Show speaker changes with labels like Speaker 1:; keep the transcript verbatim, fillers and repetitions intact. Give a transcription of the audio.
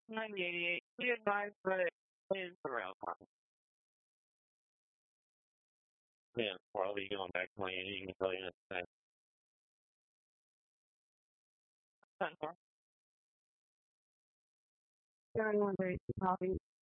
Speaker 1: ninety-eight. Be advised that it is around time. Yeah, probably going back to my you can tell you next time. Anyone ready to copy?